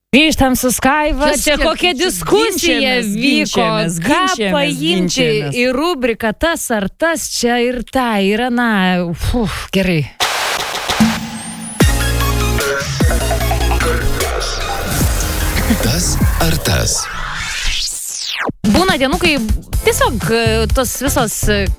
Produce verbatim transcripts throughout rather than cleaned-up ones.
Grįžtam su Skaiva, čia, čia kokia diskusija vyko, ką paimti į rubriką tas ar tas, čia ir ta, yra, na, uf, gerai. Tas ar tas? Būna dienų, kai tiesiog tos visos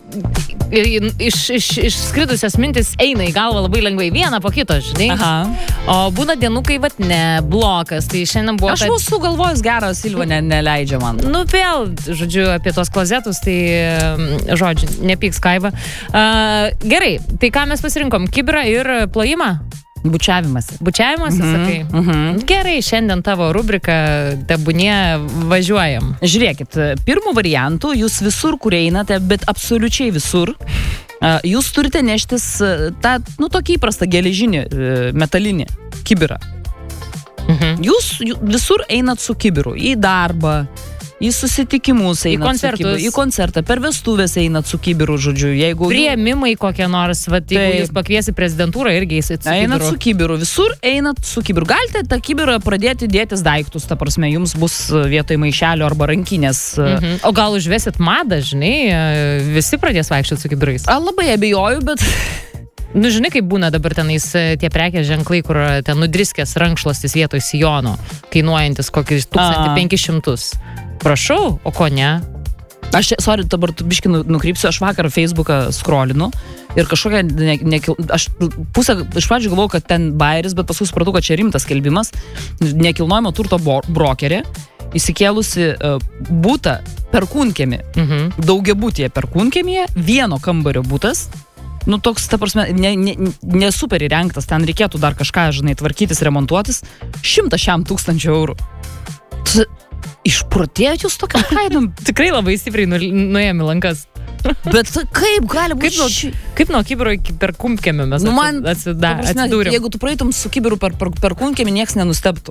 iš, iš, išskridusios mintis eina į galvą labai lengvai vieną po kito, žinai. Aha. O būna dienų, kai vat ne, blokas, tai šiandien buvo... Aš kad... mūsų galvojus gero, Silva ne, neleidžia man. Nu, vėl, žodžiu, apie tos klozetus, tai, žodžiu, nepyk Skaiva. Uh, gerai, tai ką mes pasirinkom? Kibirą ir plojimą? Bučiavimas. Bučiavimas, mm-hmm. sakai? Mm-hmm. Gerai, šiandien tavo rubrika, tebūnie, važiuojam. Žiūrėkit, pirmų variantų jūs visur, kur einate, bet absoliučiai visur, jūs turite neštis tą, nu, tokį įprastą geležinį, metalinį kibirą. Mm-hmm. Jūs visur einat su kibiru, į darbą, į susitikimus einat, į koncertus, su kibiru, į koncertą, per vestuvės einat su kibiru, žodžiu. Jeigu priėmimai kokie nors, va, jeigu jūs pakviesi prezidentūrą, irgi eisit su kibiru. Einat su kibiru, visur einat su kibiru. Galite tą kibirą pradėti dėtis daiktus, ta prasme, jums bus vietoj maišelio arba rankinės. Mhm. O gal užvesit madą, žinai, visi pradės vaikščioti su kibirais? A, labai abejoju, bet... Nu, žinai, kaip būna dabar tenais tie prekės ženklai, kur ten nudriskės rankšluostis vietoj sijono, kainuojantis kokius tūkstantį penkis šimtus. Prašau, o ko ne? Aš, sorry, dabar tu biškį nukrypsiu, aš vakar Facebooką scrollinu ir kažkokia, ne, ne, aš pusę, iš pradžių galvojau, kad ten bairis, bet paskui supratau, kad čia rimtas skelbimas, nekilnojamo turto brokerė, įsikėlusi uh, butą Perkūnkiemy, mhm. daugiabutyje Perkūnkiemyje, vieno kambario butas, nu toks, ta prasme, ne, ne, ne super įrengtas, ten reikėtų dar kažką, žinai, tvarkytis, remontuotis, šimtas šiam tūkstančių eurų. Tu, išprotėjot jūs tokiam kainom? Tikrai labai stipriai nu, nuėjami lankas. Bet kaip gali būti? Kaip nuo, kaip nuo kibiro iki Perkūnkiemio mes nu, man, atsida, prasme, atsidūrėm. Jeigu tu praeitum su kibiru per, per Perkūnkiemį, nieks nenustebtų.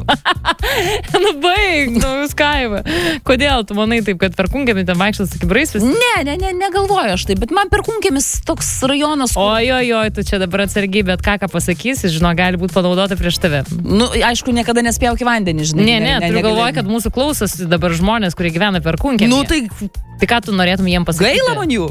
Nu baig, nu Skaiva. Kodėl tu manai taip, kad Perkūnkiemį ten vaikščios su kibirais? Vis... Ne, ne, ne, negalvoju aš taip, bet man Perkūnkiemis toks rajonas... Kur... Oi, oi, oi, tu čia dabar atsargiai, bet ką, ką pasakysi, žinau, gali būti panaudota prieš tave. Nu, aišku, niekada nespjauk į vandenį, žinai. Ne, ne, ne turiu galvoju, kad mūsų klausosi dabar žmonės, kurie gyvena Perkūnkiemyje. Nu, tai... Tai ką tu norėtum jiem pasakyti? Gaila man jų.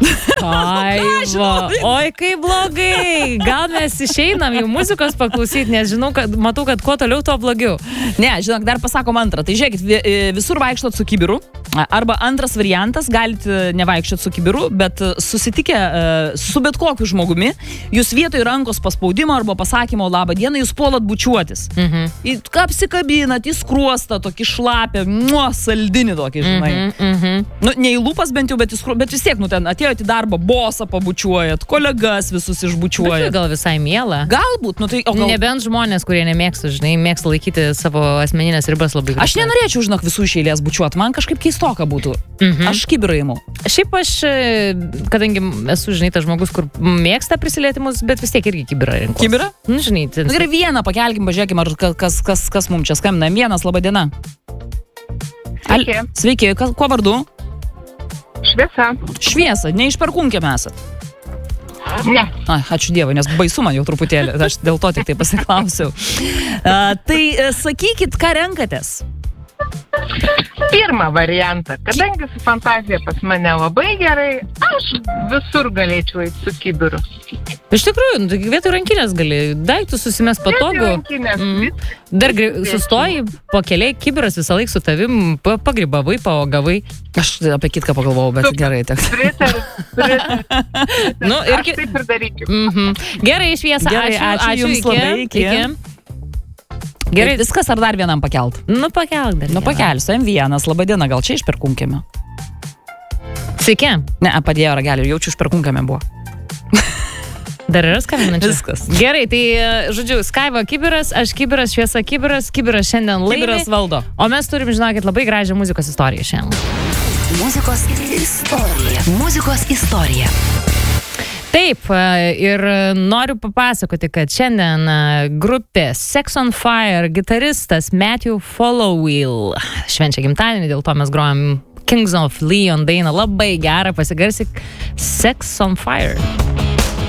Ai, va. Oi, kaip blogai. Gal mes išeinam jau muzikos paklausyti, nes žinau, kad matau, kad kuo toliau, tuo blogiau. Ne, žinok, dar pasakom antrą. Tai žiūrėkit, visur vaikštot su kibiru. Arba antras variantas, galite nevaikščiot su kibiru, bet susitikę su bet kokiu žmogumi, jūs vietoj rankos paspaudimo arba pasakymo labą dieną, jūs puolat bučiuotis. Mhm. Į apsikabinat, į skruostą, tokį šlapę, muo, saldinį tokį, žinai. Mhm, mhm. Nu, ne į lūpas bent jau, bet, bet vis tiek, nu, ten atėjote į darbą, bosą pabučiuojat, kolegas visus išbučiuojat. Bet gal visai miela. Galbūt, nu tai... O gal... Nebent žmonės, kurie nemėgsta, žinai, mėgsta laikyti savo asmeninės ribas labai grįžtai. Aš nenorėčiau, žinok, visų iš eilės bučiuoti, man kažkaip keistoka būtų. Mhm. Aš kibirą imu. Šiaip aš, kadangi esu, žinai, tas žmogus, kur mėgsta prisilietimus, bet vis tiek irgi kibirą rinkuos. Kibirą? Nu, žinai. Tai... Gerai, vieną pakelkim, pažiūrėkim, ar kas, kas, kas mums čia skambina. Vienas, laba diena. Sveiki. Al... Sveiki, Ka, kuo vardu? Šviesa. Šviesa, ne iš Perkūnkiemio esat? Ne. Ai, ačiū Dievui, nes baisu man jau truputėlį, aš dėl to tik tai pasiklausiau. Uh, tai uh, sakykit, ką renkatės? Pirmą variantą, kadangi su fantazija pas mane labai gerai, aš visur galėčiau eiti su kibiru. Iš tikrųjų, nu, vietoj rankinės gali, daiktus susimės patogu. Mm. Dar sustoji, po keliai, kibiras visą laiką su tavim, pagribavai, paogavai. Aš apie kitką pagalvojau, bet gerai. Pritariu, pritariu. Nu, ir aš taip ir daryčiau. Mm-hmm. Gerai, Šviesa, gerai, ačiū, ačiū, ačiū jums iki, labai, iki. iki. Gerai, viskas ar dar vienam pakelt? Nu, pakelk dar. Nu, pakelsiu, M vienas, laba diena, gal čia iš Perkūnkiemio? Sveiki. Ne, padėjo ragelį, jaučiu iš Perkūnkiemio buvo. Dar yra skambinančių? Viskas. Gerai, tai, žodžiu, Skaiva kibiras, aš kibiras, Šviesa kibiras, kibiras šiandien laimi. Kibiras valdo. O mes turim, žinokit, labai gražią muzikos istoriją šiandien. Muzikos istorija. Muzikos istorija. Taip, ir noriu papasakoti, kad šiandien grupė Sex on Fire gitaristas Matthew Followill švenčia gimtadienį, dėl to mes grojam Kings of Leon dainą, labai gerą, pasigarsyk Sex on Fire.